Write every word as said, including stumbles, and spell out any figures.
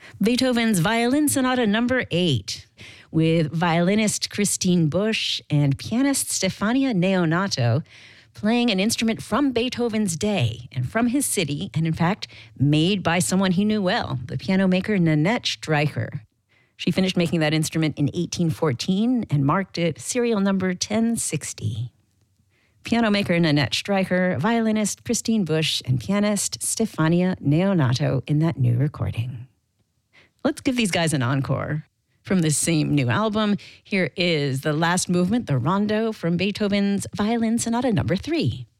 Beethoven's Violin Sonata Number eight, with violinist Christine Busch and pianist Stefania Neonato playing an instrument from Beethoven's day and from his city, and in fact, made by someone he knew well, the piano maker Nanette Streicher. She finished making that instrument in eighteen fourteen and marked it serial number ten sixty. Piano maker Nanette Streicher, violinist Christine Busch, and pianist Stefania Neonato in that new recording. Let's give these guys an encore. From this same new album, here is the last movement, the Rondo, from Beethoven's Violin Sonata Number three.